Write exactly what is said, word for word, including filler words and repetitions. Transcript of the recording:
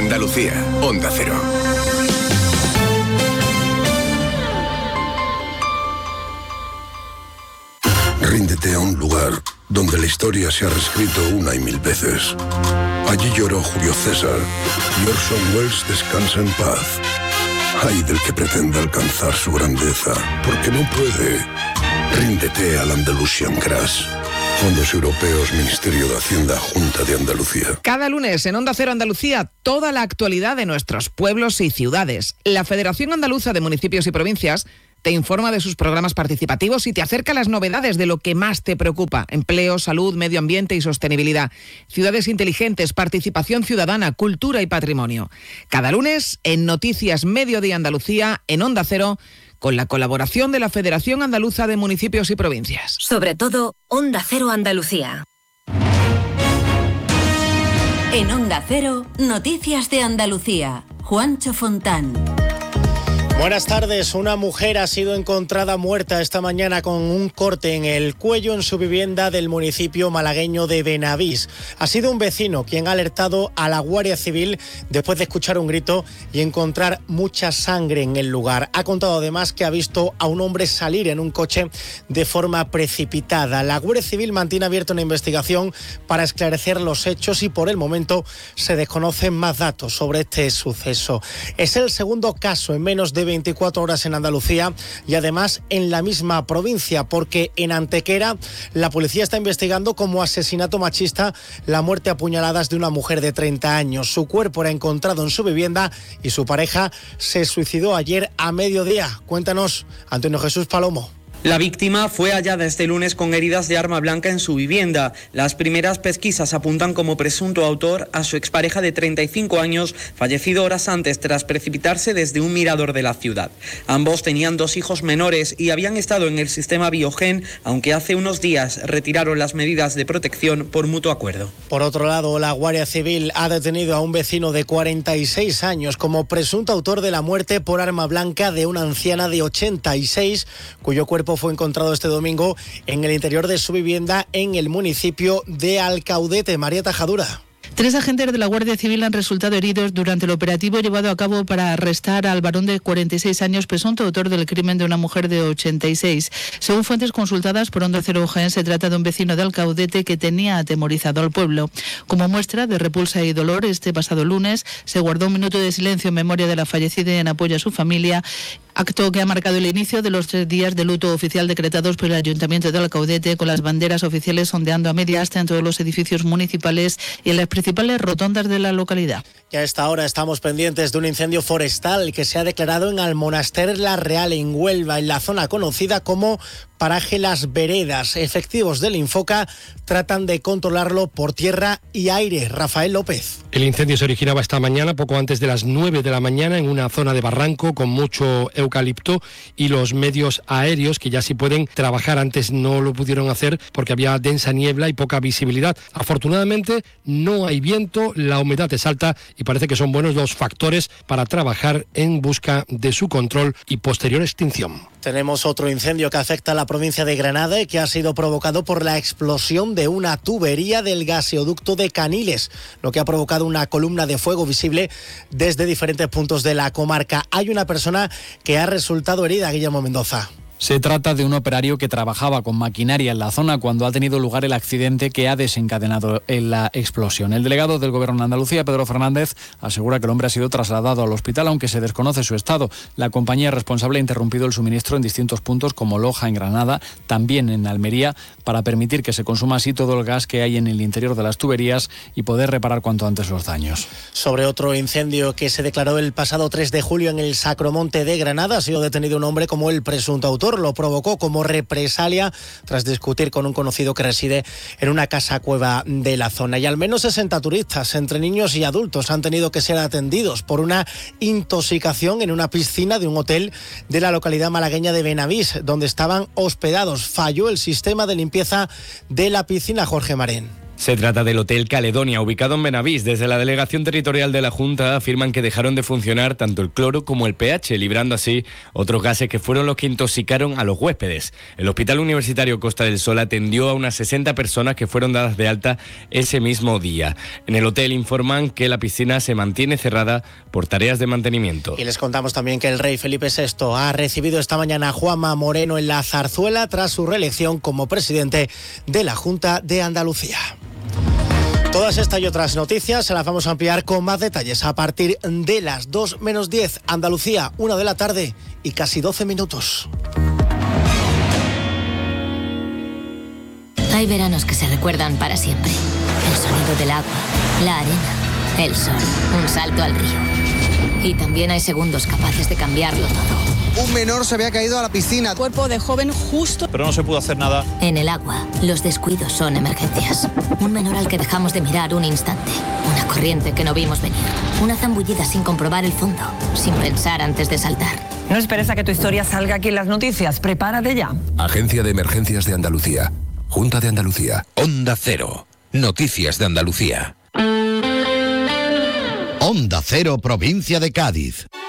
Andalucía, Onda Cero. Ríndete a un lugar donde la historia se ha reescrito una y mil veces. Allí lloró Julio César y Orson Welles descansa en paz. Ay del que pretenda alcanzar su grandeza, porque no puede. Ríndete al Andalusian Crash. Fondos Europeos, Ministerio de Hacienda, Junta de Andalucía. Cada lunes en Onda Cero Andalucía, toda la actualidad de nuestros pueblos y ciudades. La Federación Andaluza de Municipios y Provincias te informa de sus programas participativos y te acerca las novedades de lo que más te preocupa: empleo, salud, medio ambiente y sostenibilidad, ciudades inteligentes, participación ciudadana, cultura y patrimonio. Cada lunes en Noticias Mediodía Andalucía, en Onda Cero, con la colaboración de la Federación Andaluza de Municipios y Provincias. Sobre todo, Onda Cero Andalucía. En Onda Cero, Noticias de Andalucía. Juancho Fontán. Buenas tardes. Una mujer ha sido encontrada muerta esta mañana con un corte en el cuello en su vivienda del municipio malagueño de Benavís. Ha sido un vecino quien ha alertado a la Guardia Civil después de escuchar un grito y encontrar mucha sangre en el lugar. Ha contado además que ha visto a un hombre salir en un coche de forma precipitada. La Guardia Civil mantiene abierta una investigación para esclarecer los hechos y por el momento se desconocen más datos sobre este suceso. Es el segundo caso en menos de veinticuatro horas en Andalucía y además en la misma provincia, porque en Antequera la policía está investigando como asesinato machista la muerte a puñaladas de una mujer de treinta años. Su cuerpo era encontrado en su vivienda y su pareja se suicidó ayer a mediodía. Cuéntanos, Antonio Jesús Palomo. La víctima fue hallada este lunes con heridas de arma blanca en su vivienda. Las primeras pesquisas apuntan como presunto autor a su expareja de treinta y cinco años, fallecido horas antes tras precipitarse desde un mirador de la ciudad. Ambos tenían dos hijos menores y habían estado en el sistema Biogen, aunque hace unos días retiraron las medidas de protección por mutuo acuerdo. Por otro lado, la Guardia Civil ha detenido a un vecino de cuarenta y seis años como presunto autor de la muerte por arma blanca de una anciana de ochenta y seis, cuyo cuerpo fue encontrado este domingo en el interior de su vivienda en el municipio de Alcaudete. María Tajadura. Tres agentes de la Guardia Civil han resultado heridos durante el operativo llevado a cabo para arrestar al varón de cuarenta y seis años, presunto autor del crimen de una mujer de ochenta y seis. Según fuentes consultadas por Onda Cero Jaén, se trata de un vecino de Alcaudete que tenía atemorizado al pueblo. Como muestra de repulsa y dolor, este pasado lunes se guardó un minuto de silencio en memoria de la fallecida y en apoyo a su familia, acto que ha marcado el inicio de los tres días de luto oficial decretados por el Ayuntamiento de Alcaudete, con las banderas oficiales ondeando a media asta en todos los edificios municipales y en las principales rotondas de la localidad. Y a esta hora estamos pendientes de un incendio forestal que se ha declarado en Almonaster La Real, en Huelva, en la zona conocida como Paraje Las Veredas. Efectivos del Infoca tratan de controlarlo por tierra y aire. Rafael López. El incendio se originaba esta mañana, poco antes de las nueve de la mañana, en una zona de barranco con mucho eucalipto, y los medios aéreos, que ya sí pueden trabajar, antes no lo pudieron hacer porque había densa niebla y poca visibilidad. Afortunadamente no hay viento, la humedad es alta y parece que son buenos los factores para trabajar en busca de su control y posterior extinción. Tenemos otro incendio que afecta a la provincia de Granada y que ha sido provocado por la explosión de una tubería del gaseoducto de Caniles, lo que ha provocado una columna de fuego visible desde diferentes puntos de la comarca. Hay una persona que ha resultado herida, Guillermo Mendoza. Se trata de un operario que trabajaba con maquinaria en la zona cuando ha tenido lugar el accidente que ha desencadenado la explosión. El delegado del Gobierno de Andalucía, Pedro Fernández, asegura que el hombre ha sido trasladado al hospital, aunque se desconoce su estado. La compañía responsable ha interrumpido el suministro en distintos puntos como Loja, en Granada, también en Almería, para permitir que se consuma así todo el gas que hay en el interior de las tuberías y poder reparar cuanto antes los daños. Sobre otro incendio que se declaró el pasado tres de julio en el Sacromonte de Granada, ha sido detenido un hombre como el presunto autor. Lo provocó como represalia tras discutir con un conocido que reside en una casa cueva de la zona. Y al menos sesenta turistas, entre niños y adultos, han tenido que ser atendidos por una intoxicación en una piscina de un hotel de la localidad malagueña de Benavís, donde estaban hospedados. Falló el sistema de limpieza de la piscina. Jorge Marén. Se trata del Hotel Caledonia, ubicado en Benavís. Desde la Delegación Territorial de la Junta afirman que dejaron de funcionar tanto el cloro como el pH, librando así otros gases que fueron los que intoxicaron a los huéspedes. El Hospital Universitario Costa del Sol atendió a unas sesenta personas que fueron dadas de alta ese mismo día. En el hotel informan que la piscina se mantiene cerrada por tareas de mantenimiento. Y les contamos también que el rey Felipe sexto ha recibido esta mañana a Juanma Moreno en la Zarzuela tras su reelección como presidente de la Junta de Andalucía. Todas estas y otras noticias se las vamos a ampliar con más detalles a partir de las dos menos diez. Andalucía, una de la tarde y casi doce minutos. Hay veranos que se recuerdan para siempre. El sonido del agua, la arena, el sol, un salto al río. Y también hay segundos capaces de cambiarlo todo. Un menor se había caído a la piscina. Cuerpo de joven justo. Pero no se pudo hacer nada. En el agua, los descuidos son emergencias. Un menor al que dejamos de mirar un instante. Una corriente que no vimos venir. Una zambullida sin comprobar el fondo. Sin pensar antes de saltar. No esperes a que tu historia salga aquí en las noticias. Prepárate ya. Agencia de Emergencias de Andalucía. Junta de Andalucía. Onda Cero. Noticias de Andalucía. Onda Cero, provincia de Cádiz.